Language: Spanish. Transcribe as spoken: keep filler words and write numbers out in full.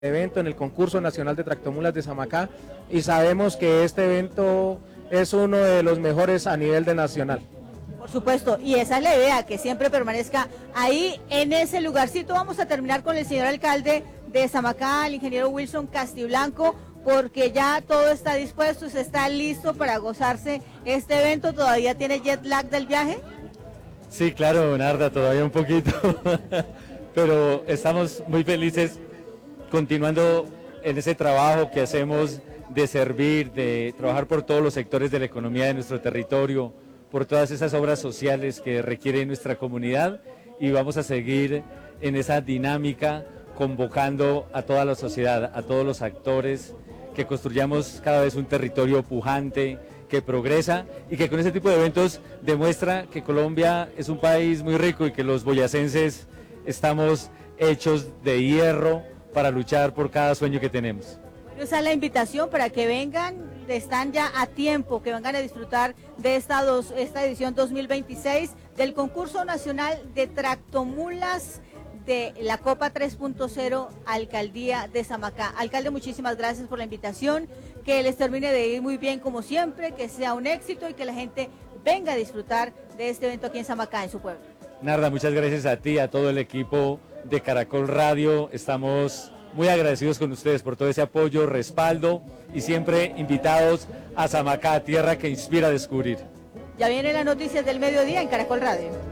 evento en el concurso nacional de tractomulas de Samacá y sabemos que este evento es uno de los mejores a nivel de nacional. Por supuesto, y esa es la idea, que siempre permanezca ahí en ese lugarcito. Vamos a terminar con el señor alcalde de Samacá, el ingeniero Wilson Castiblanco, porque ya todo está dispuesto, se está listo para gozarse este evento. ¿Todavía tiene jet lag del viaje? Sí, claro, Narda, todavía un poquito, pero estamos muy felices continuando en ese trabajo que hacemos de servir, de trabajar por todos los sectores de la economía de nuestro territorio, por todas esas obras sociales que requiere nuestra comunidad, y vamos a seguir en esa dinámica convocando a toda la sociedad, a todos los actores, que construyamos cada vez un territorio pujante, que progresa y que con ese tipo de eventos demuestra que Colombia es un país muy rico y que los boyacenses estamos hechos de hierro para luchar por cada sueño que tenemos. Bueno, esa es la invitación para que vengan, están ya a tiempo, que vengan a disfrutar de esta, dos, esta edición dos mil veintiséis del concurso nacional de tractomulas de la Copa tres punto cero Alcaldía de Samacá. Alcalde, muchísimas gracias por la invitación, que les termine de ir muy bien como siempre, que sea un éxito y que la gente venga a disfrutar de este evento aquí en Samacá, en su pueblo. Narda, muchas gracias a ti, a todo el equipo de Caracol Radio. Estamos muy agradecidos con ustedes por todo ese apoyo, respaldo y siempre invitados a Samacá, tierra que inspira a descubrir. Ya vienen las noticias del mediodía en Caracol Radio.